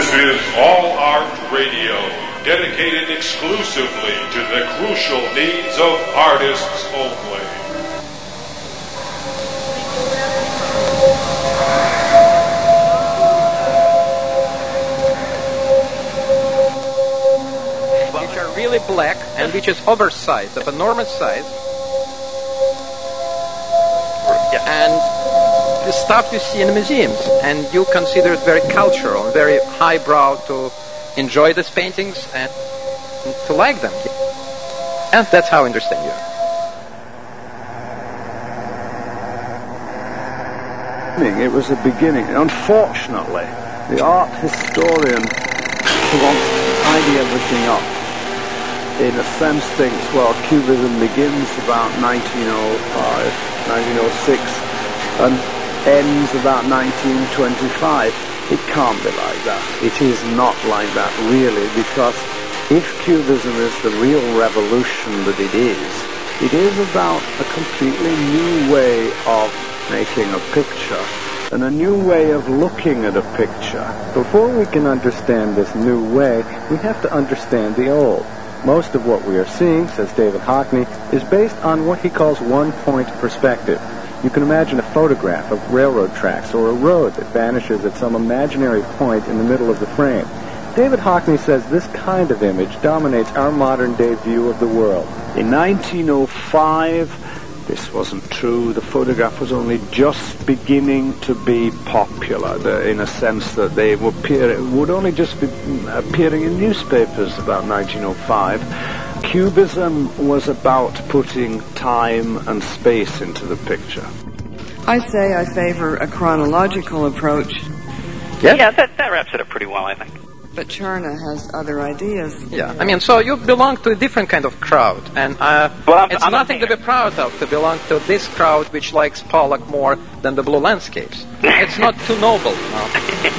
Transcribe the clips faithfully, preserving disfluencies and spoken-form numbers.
This is All Art Radio, dedicated exclusively to the crucial needs of artists only. Which are really black and which is oversized, of enormous size. And the stuff you see in the museums, and you consider it very cultural and very highbrow to enjoy these paintings and to like them. And that's how I understand you. It was a beginning. Unfortunately, the art historian who wants to tidy everything up, in a sense, thinks, well, Cubism begins about nineteen oh five, nineteen oh six, and ends about nineteen twenty-five. It can't be like that. It is not like that, really, because if Cubism is the real revolution that it is, it is about a completely new way of making a picture and a new way of looking at a picture. Before we can understand this new way, we have to understand the old. Most of what we are seeing, says David Hockney, is based on what he calls one-point perspective. You can imagine a photograph of railroad tracks or a road that vanishes at some imaginary point in the middle of the frame. David Hockney says this kind of image dominates our modern-day view of the world. In nineteen oh five, this wasn't true. The photograph was only just beginning to be popular, the, in a sense that they would, appear, would only just be appearing in newspapers about nineteen oh five. Cubism was about putting time and space into the picture. I say I favor a chronological approach. Yeah, yeah that, that wraps it up pretty well, I think. But Czerny has other ideas. Yeah, I mean, so you belong to a different kind of crowd, and uh, well, I'm, it's I'm nothing to be proud of to belong to this crowd which likes Pollock more than the blue landscapes. It's not too noble. No.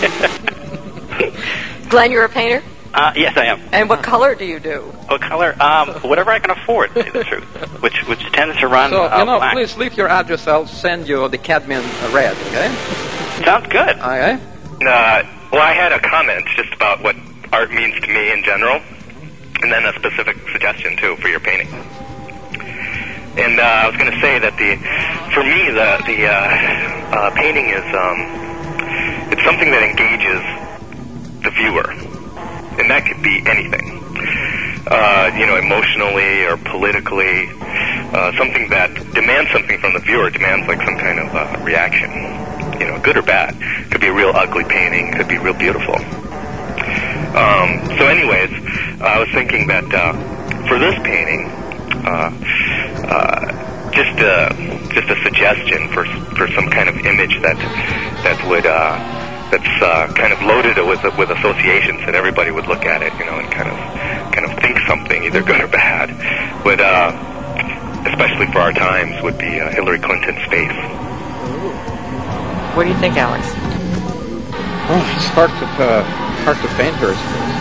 Glenn, you're a painter? Uh, yes, I am. And what color do you do? What color? Um, whatever I can afford, to tell the truth. Which which tends to run. So, uh, you know, black. please leave your address. I'll send you the cadmium red, okay? Sounds good. Okay. Uh, well, I had a comment just about what art means to me in general, and then a specific suggestion, too, for your painting. And uh, I was going to say that the, for me, the the uh, uh, painting is um, it's something that engages the viewer, and that could be anything, uh, you know, emotionally or politically, uh, something that demands something from the viewer, demands like some kind of uh, reaction, you know, good or bad. Could be a real ugly painting, could be real beautiful. Um, so, anyways, uh, I was thinking that uh, for this painting. Uh, uh, just a just a suggestion for for some kind of image that that would uh, that's uh, kind of loaded with with associations that everybody would look at it, you know, and kind of kind of think something, either good or bad. Would uh, especially for our times, would be uh, Hillary Clinton's face. What do you think, Alex? Oh, it's hard to uh, hard to paint her face.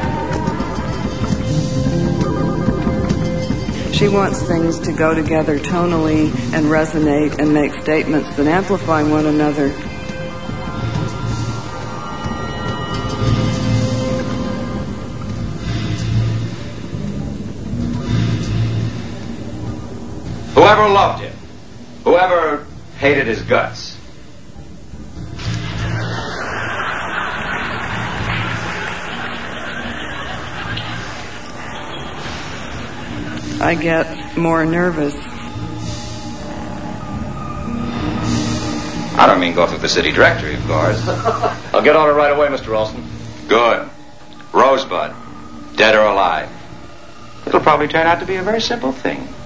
She wants things to go together tonally and resonate and make statements that amplify one another. Whoever loved him, whoever hated his guts. I get more nervous. I don't mean go through the city directory, of course. I'll get on it right away, Mister Ralston. Good. Rosebud, dead or alive. It'll probably turn out to be a very simple thing.